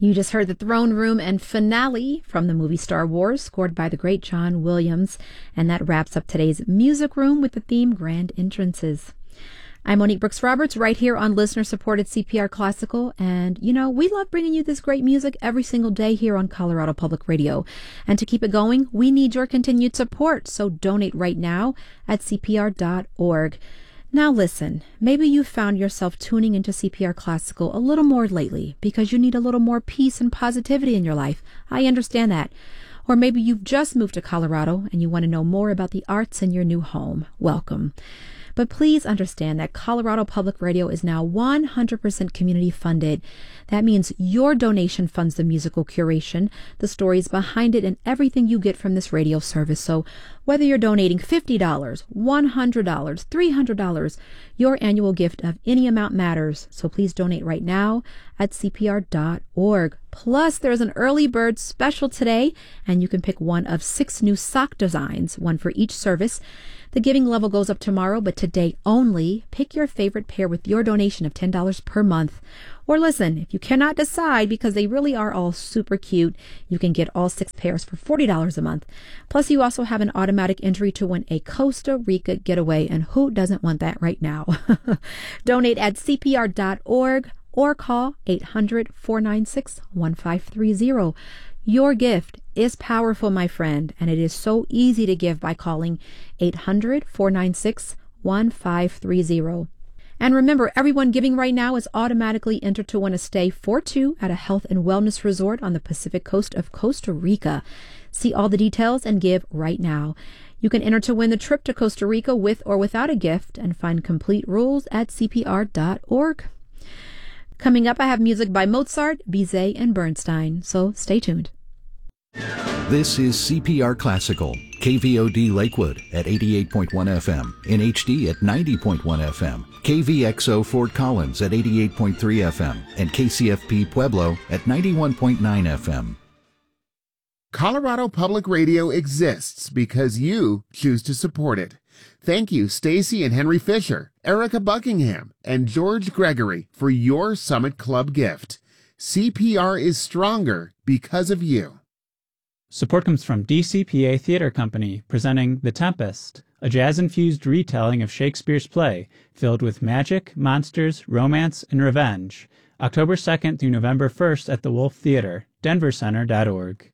You just heard the Throne Room and finale from the movie Star Wars, scored by the great John Williams. And that wraps up today's Music Room with the theme Grand Entrances. I'm Monique Brooks Roberts, right here on listener-supported CPR Classical. And, you know, we love bringing you this great music every single day here on Colorado Public Radio. And to keep it going, we need your continued support. So donate right now at CPR.org. Now listen, maybe you found yourself tuning into CPR Classical a little more lately because you need a little more peace and positivity in your life. I understand that. Or maybe you've just moved to Colorado and you want to know more about the arts in your new home. Welcome. But please understand that Colorado Public Radio is now 100% community funded. That means your donation funds the musical curation, the stories behind it, and everything you get from this radio service. So whether you're donating $50, $100, $300, your annual gift of any amount matters. So please donate right now at CPR.org. Plus, there's an early bird special today, and you can pick one of 6 new sock designs, one for each service. The giving level goes up tomorrow, but today only. Pick your favorite pair with your donation of $10 per month. Or listen, if you cannot decide, because they really are all super cute, you can get all 6 pairs for $40 a month. Plus, you also have an automatic entry to win a Costa Rica getaway, and who doesn't want that right now? Donate at CPR.org or call 800-496-1530. Your gift is powerful, my friend, and it is so easy to give by calling 800-496-1530. And remember, everyone giving right now is automatically entered to win a stay for 2 at a health and wellness resort on the Pacific coast of Costa Rica. See all the details and give right now. You can enter to win the trip to Costa Rica with or without a gift and find complete rules at CPR.org. Coming up, I have music by Mozart, Bizet, and Bernstein, so stay tuned. This is CPR Classical, KVOD Lakewood at 88.1 FM, in HD at 90.1 FM, KVXO Fort Collins at 88.3 FM, and KCFP Pueblo at 91.9 FM. Colorado Public Radio exists because you choose to support it. Thank you, Stacy and Henry Fisher, Erica Buckingham, and George Gregory for your Summit Club gift. CPR is stronger because of you. Support comes from DCPA Theater Company, presenting The Tempest, a jazz-infused retelling of Shakespeare's play, filled with magic, monsters, romance, and revenge. October 2nd through November 1st at the Wolf Theater, denvercenter.org.